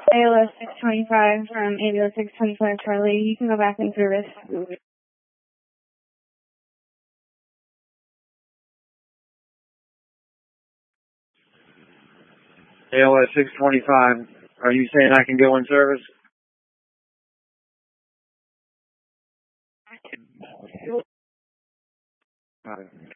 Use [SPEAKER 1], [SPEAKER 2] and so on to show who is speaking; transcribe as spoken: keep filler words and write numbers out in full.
[SPEAKER 1] A L S six twenty-five from A B O six twenty-five Charlie. You can go back in service.
[SPEAKER 2] A L S six twenty-five, are you saying I can go in service? All right.